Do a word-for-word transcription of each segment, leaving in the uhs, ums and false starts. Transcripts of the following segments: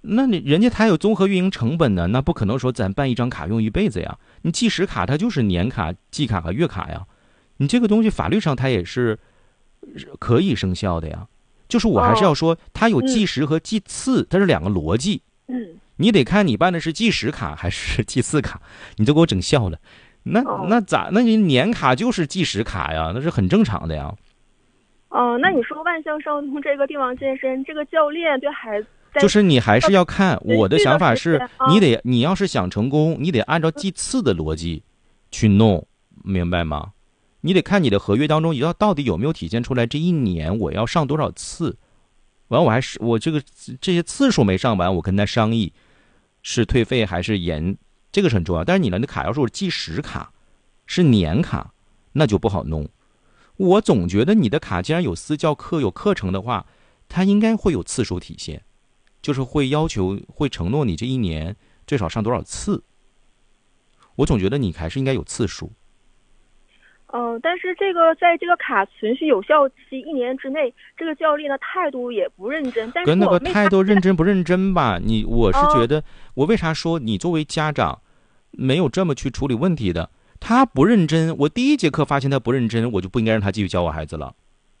那你人家他有综合运营成本呢，那不可能说咱办一张卡用一辈子呀。你计时卡它就是年卡、季卡和月卡呀，你这个东西法律上它也是可以生效的呀。就是我还是要说，它有计时和计次，它是两个逻辑。 嗯， 你得看你办的是计时卡还是计次卡，你都给我整笑了。那那咋？那你年卡就是计时卡呀，那是很正常的呀。 哦，那你说万象少通这个帝王健身这个教练对孩子， 就是你还是要看。我的想法是，你得你要是想成功，你得按照计次的逻辑去弄，明白吗？你得看你的合约当中，要到底有没有体现出来这一年我要上多少次。完，我还是我这个这些次数没上完，我跟他商议是退费还是延，这个是很重要。但是你的那卡要是我计时卡，是年卡，那就不好弄。我总觉得你的卡既然有私教课有课程的话，它应该会有次数体现，就是会要求会承诺你这一年最少上多少次。我总觉得你还是应该有次数。 嗯、呃，但是这个在这个卡存续有效期一年之内，这个教练的态度也不认真。但是跟那个态度认真不认真吧，你我是觉得， 哦、 我为啥说你作为家长没有这么去处理问题的？他不认真，我第一节课发现他不认真，我就不应该让他继续教我孩子了，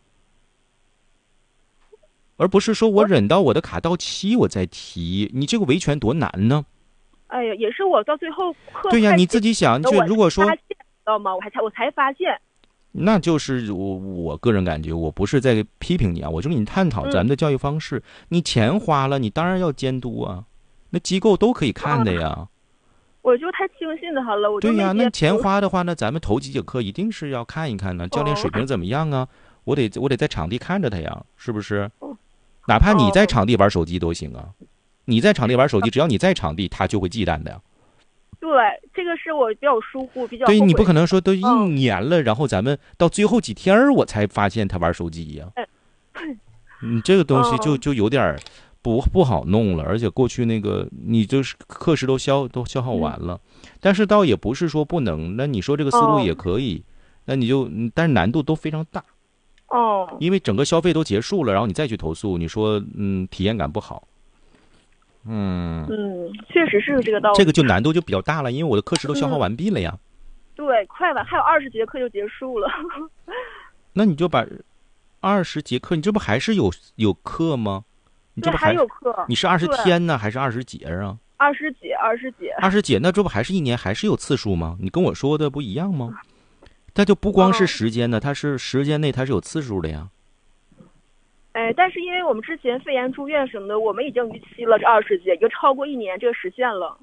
而不是说我忍到我的卡到期我再提，你这个维权多难呢？ 哎呀，也是我到最后课对呀，你自己想，就如果说， 知道吗？我还才我才发现， 那就是我我个人感觉，我不是在批评你啊，我就跟你探讨咱们的教育方式。嗯、你钱花了，你当然要监督啊，那机构都可以看的呀。 啊我就太轻信他了，我就对呀，那钱花的话呢，咱们头几节课一定是要看一看呢，教练水平怎么样啊？哦、我得我得在场地看着他呀，是不是？ 哦、 哪怕你在场地玩手机都行啊，你在场地玩手机，只要你在场地，他就会忌惮的呀。 对，这个是我比较疏忽，比较对，你不可能说都一年了，嗯、然后咱们到最后几天我才发现他玩手机呀。你、嗯、这个东西就就有点不不好弄了，而且过去那个你就是课时都消都消耗完了，嗯、但是倒也不是说不能，那你说这个思路也可以，哦、那你就但是难度都非常大。 哦， 因为整个消费都结束了，然后你再去投诉，你说嗯体验感不好。嗯嗯，确实是这个道理。 这个就难度就比较大了，因为我的课时都消耗完毕了呀。 嗯、对，快完还有二十节课就结束了。 那你就把二十节课，你这不还是有有课吗？你这不还有课？ 你是二十天呢，还是二十节啊？ 二十节，二十节， 二十节，那这不还是一年还是有次数吗？你跟我说的不一样吗？它就不光是时间呢，它是时间内它是有次数的呀。 哎，但是因为我们之前肺炎住院什么的，我们已经逾期了，这二十节已经超过一年这个时限了。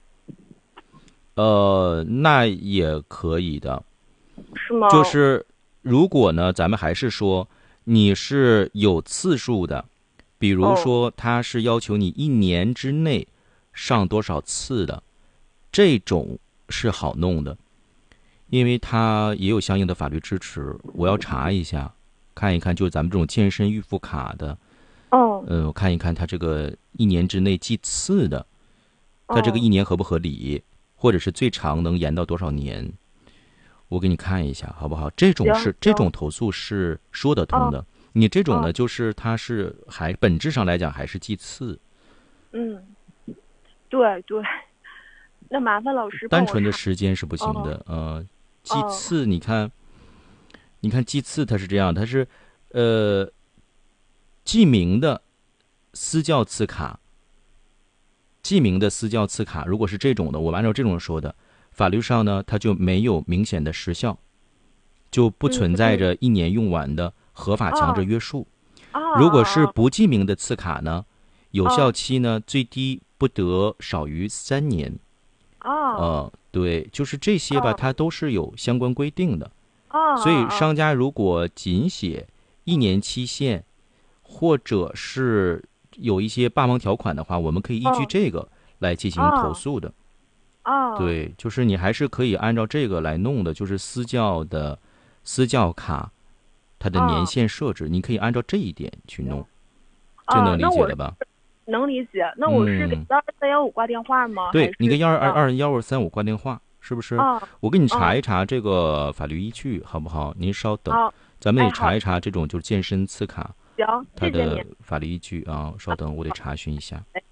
呃，那也可以的。 是吗？ 就是如果呢，咱们还是说你是有次数的，比如说他是要求你一年之内上多少次的，这种是好弄的，因为它也有相应的法律支持。我要查一下。看一看，就是咱们这种健身预付卡的， 哦， 嗯、呃，我看一看它这个一年之内计次的，它这个一年合不合理，或者是最长能延到多少年？我给你看一下，好不好？这种是这种投诉是说得通的。你这种呢，就是它是还本质上来讲还是计次。 嗯，对对，那麻烦老师。 单纯的时间是不行的， 哦、 呃，计次你看。你看计次它是这样，它是，呃，记名的私教次卡，记名的私教次卡，如果是这种的，我们按照这种说的，法律上呢，它就没有明显的时效，就不存在着一年用完的合法强制约束。 哦、 如果是不记名的次卡呢，有效期呢最低不得少于三年。 哦， 呃，对，就是这些吧，它都是有相关规定的。 哦， 所以商家如果仅写一年期限，或者是有一些霸王条款的话，我们可以依据这个来进行投诉的。 哦， 对，就是你还是可以按照这个来弄的，就是私教的私教卡，它的年限设置，你可以按照这一点去弄，这能理解了吧？ 能理解。那我是给幺二三幺五挂电话吗？ 对，你跟幺二二幺二三五挂电话。是不是？ 哦、 我给你查一查这个法律依据，好不好？您稍等， 哦、 咱们得查一查这种就是健身次卡， 行， 它的法律依据啊，稍等，我得查询一下。 哎